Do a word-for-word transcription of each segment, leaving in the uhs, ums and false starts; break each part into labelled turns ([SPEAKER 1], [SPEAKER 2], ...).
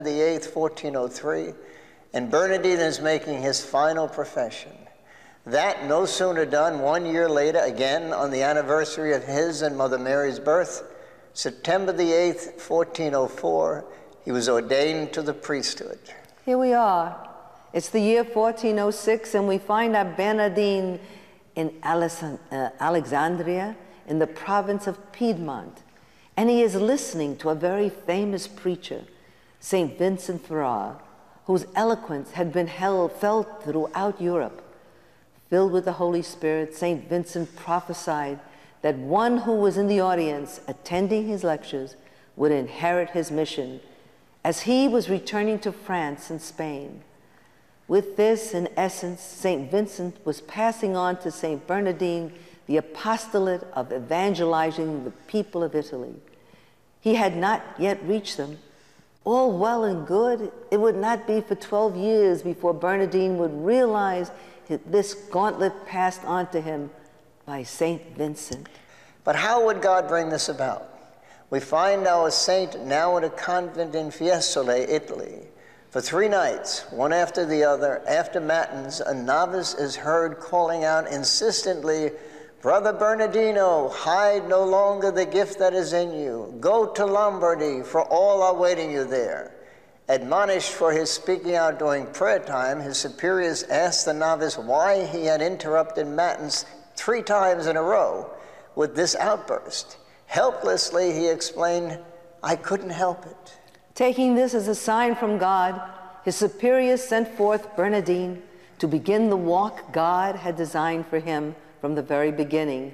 [SPEAKER 1] the eighth, fourteen oh three, and Bernardine is making his final profession. That no sooner done, one year later, again on the anniversary of his and Mother Mary's birth, September the eighth, fourteen oh four, he was ordained to the priesthood.
[SPEAKER 2] Here we are. It's the year fourteen oh six, and we find our Bernardine in Alexandria, in the province of Piedmont. And he is listening to a very famous preacher, Saint Vincent Ferrer, whose eloquence had been held, felt throughout Europe. Filled with the Holy Spirit, Saint Vincent prophesied that one who was in the audience attending his lectures would inherit his mission as he was returning to France and Spain. With this, in essence, Saint Vincent was passing on to Saint Bernardine the apostolate of evangelizing the people of Italy. He had not yet reached them. All well and good, it would not be for twelve years before Bernardine would realize this gauntlet passed on to him by Saint Vincent.
[SPEAKER 1] But how would God bring this about? We find our saint now at a convent in Fiesole, Italy. For three nights, one after the other, after matins, a novice is heard calling out insistently, "Brother Bernardino, hide no longer the gift that is in you. Go to Lombardy, for all are waiting you there." Admonished for his speaking out during prayer time, his superiors asked the novice why he had interrupted matins three times in a row with this outburst. Helplessly, he explained, "I couldn't help it."
[SPEAKER 2] Taking this as a sign from God, his superiors sent forth Bernardine to begin the walk God had designed for him from the very beginning.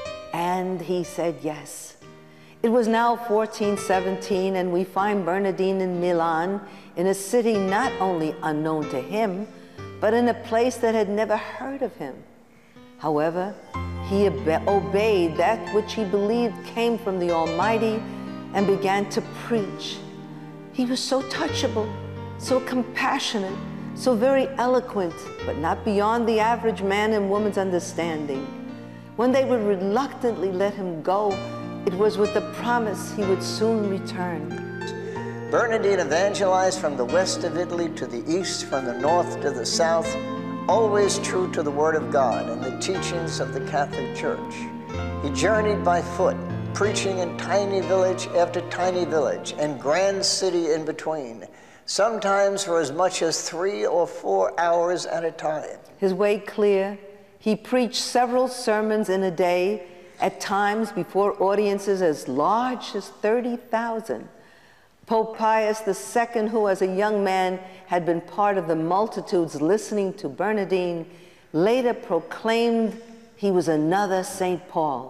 [SPEAKER 2] And he said yes. It was now fourteen seventeen, and we find Bernardine in Milan, in a city not only unknown to him, but in a place that had never heard of him. However, he obeyed that which he believed came from the Almighty and began to preach. He was so touchable, so compassionate, so very eloquent, but not beyond the average man and woman's understanding. When they would reluctantly let him go, it was with the promise he would soon return.
[SPEAKER 1] Bernardine evangelized from the west of Italy to the east, from the north to the south, always true to the Word of God and the teachings of the Catholic Church. He journeyed by foot, preaching in tiny village after tiny village and grand city in between, sometimes for as much as three or four hours at a time.
[SPEAKER 2] His way clear, he preached several sermons in a day, at times before audiences as large as thirty thousand. Pope Pius the Second, who as a young man had been part of the multitudes listening to Bernardine, later proclaimed he was another Saint Paul.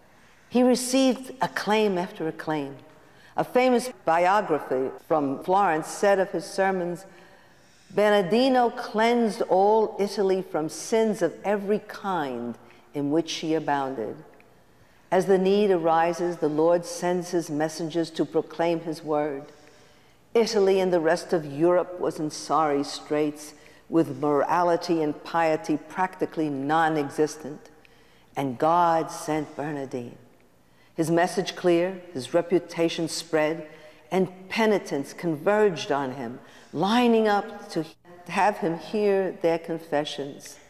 [SPEAKER 2] He received acclaim after acclaim. A famous biography from Florence said of his sermons, "Bernardino cleansed all Italy from sins of every kind in which she abounded. As the need arises, the Lord sends his messengers to proclaim his word. Italy and the rest of Europe was in sorry straits, with morality and piety practically non-existent, and God sent Bernardine. His message clear, his reputation spread, and penitents converged on him, lining up to have him hear their confessions."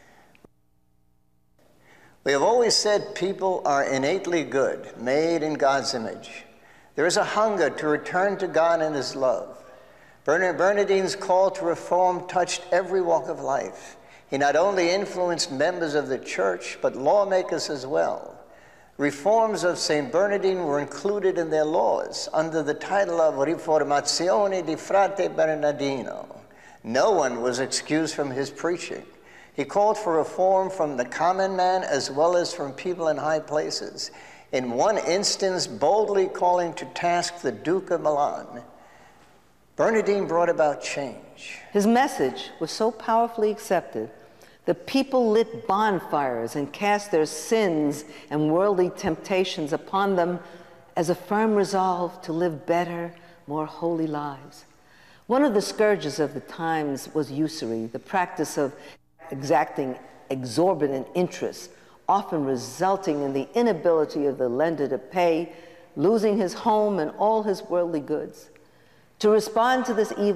[SPEAKER 1] We have always said people are innately good, made in God's image. There is a hunger to return to God and his love. Bernardine's call to reform touched every walk of life. He not only influenced members of the church, but lawmakers as well. Reforms of Saint Bernardine were included in their laws under the title of Riformazione di Frate Bernardino. No one was excused from his preaching. He called for reform from the common man as well as from people in high places. In one instance, boldly calling to task the Duke of Milan. Bernardine brought about change.
[SPEAKER 2] His message was so powerfully accepted, the people lit bonfires and cast their sins and worldly temptations upon them as a firm resolve to live better, more holy lives. One of the scourges of the times was usury, the practice of exacting exorbitant interest, often resulting in the inability of the lender to pay, losing his home and all his worldly goods. To respond to this evil